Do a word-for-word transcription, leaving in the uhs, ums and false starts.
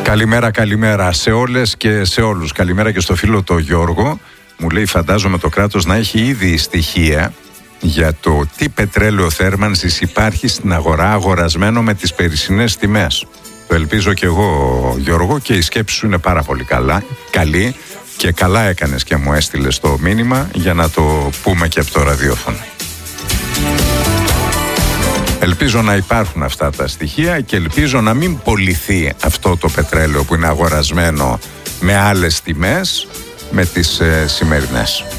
Καλημέρα, καλημέρα σε όλες και σε όλους. Καλημέρα και στο φίλο το Γιώργο. Μου λέει, φαντάζομαι το κράτος να έχει ήδη στοιχεία για το τι πετρέλαιο θέρμανσης υπάρχει στην αγορά αγορασμένο με τις περσινές τιμές. Το ελπίζω και εγώ, Γιώργο, και η σκέψη σου είναι πάρα πολύ καλά, καλή και καλά έκανες και μου έστειλες το μήνυμα για να το πούμε και από το ραδιόφωνο. Ελπίζω να υπάρχουν αυτά τα στοιχεία και ελπίζω να μην πωληθεί αυτό το πετρέλαιο που είναι αγορασμένο με άλλες τιμές με τις ε, σημερινές.